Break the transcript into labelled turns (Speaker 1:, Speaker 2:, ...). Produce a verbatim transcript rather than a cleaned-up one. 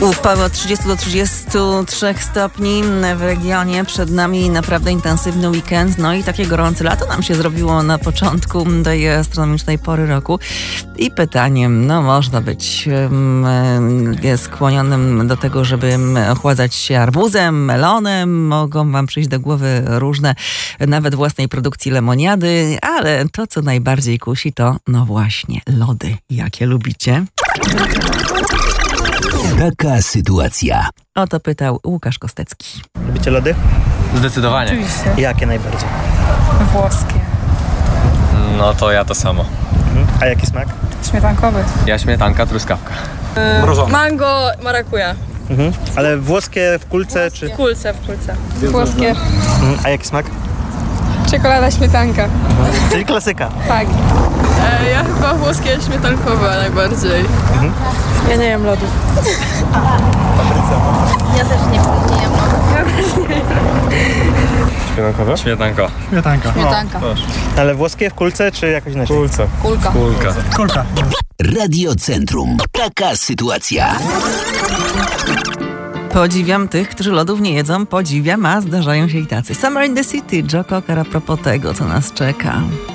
Speaker 1: Upał od trzydziestu do trzydziestu trzech stopni w regionie. Przed nami naprawdę intensywny weekend. No i takie gorące lato nam się zrobiło na początku tej astronomicznej pory roku. I pytaniem, no można być um, skłonionym do tego, żeby ochładzać się arbuzem, melonem. Mogą wam przyjść do głowy różne, nawet własnej produkcji lemoniady. Ale to, co najbardziej kusi, to no właśnie lody. Jakie lubicie?
Speaker 2: Taka sytuacja.
Speaker 1: O to pytał Łukasz Kostecki.
Speaker 3: Lubicie lody?
Speaker 4: Zdecydowanie.
Speaker 5: Oczywiście.
Speaker 3: Jakie najbardziej?
Speaker 5: Włoskie.
Speaker 4: No to ja to samo.
Speaker 3: Mhm. A jaki smak?
Speaker 5: Śmietankowy.
Speaker 4: Ja śmietanka, truskawka.
Speaker 6: Mango, marakuja.
Speaker 3: Mhm. Ale włoskie w kulce czy...
Speaker 6: W kulce, w kulce.
Speaker 5: Włoskie.
Speaker 3: Mhm. A jaki smak?
Speaker 5: Czekolada, śmietanka.
Speaker 3: Mhm. Czyli klasyka.
Speaker 5: Tak.
Speaker 6: E, ja chyba włoskie śmietankowe najbardziej.
Speaker 3: Mhm.
Speaker 6: Ja nie jem lodów.
Speaker 7: Ja też nie, nie jem lodów.
Speaker 4: Śmietankowe? Śmietanko.
Speaker 3: Śmietanka.
Speaker 7: Śmietanka.
Speaker 3: Ale włoskie w kulce czy jakoś inaczej?
Speaker 4: Kulce.
Speaker 7: Kulka.
Speaker 4: Kulka.
Speaker 3: Kulka.
Speaker 2: Radio Centrum. Taka sytuacja.
Speaker 1: Podziwiam tych, którzy lodów nie jedzą. Podziwiam, a zdarzają się i tacy. Summer in the City. Joe Cocker a propos tego, co nas czeka.